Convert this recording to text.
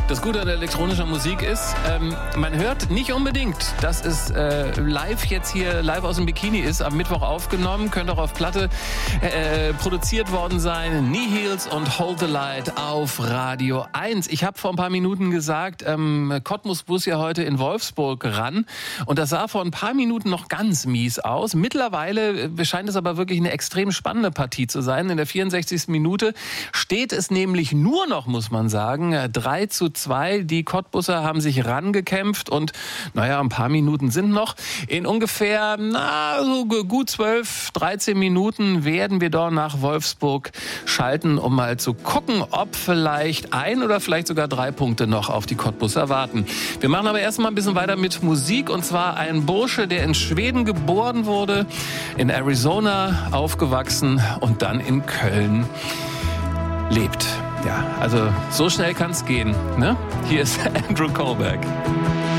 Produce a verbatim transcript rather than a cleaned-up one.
Das Gute an elektronischer Musik ist, ähm, man hört nicht unbedingt, dass es äh, live jetzt hier live aus dem Bikini ist, am Mittwoch aufgenommen, könnte auch auf Platte äh, produziert worden sein. Nihils und Hold the Light auf Radio eins. Ich habe vor ein paar Minuten gesagt, ähm, Cottbus muss ja heute in Wolfsburg ran und das sah vor ein paar Minuten noch ganz mies aus. Mittlerweile scheint es aber wirklich eine extrem spannende Partie zu sein. In der vierundsechzigsten Minute steht es nämlich nur noch, muss man sagen, drei zu zwei. Die Cottbusser haben sich rangekämpft und naja, ein paar Minuten sind noch. In ungefähr na, so gut zwölf, dreizehn Minuten werden wir dort nach Wolfsburg schalten, um mal zu gucken, ob vielleicht ein oder vielleicht sogar drei Punkte noch auf die Cottbusser warten. Wir machen aber erstmal ein bisschen weiter mit Musik und zwar ein Bursche, der in Schweden geboren wurde, in Arizona aufgewachsen und dann in Köln lebt. Ja, also so schnell kann es gehen. Ne? Hier ist Andrew Kohlberg.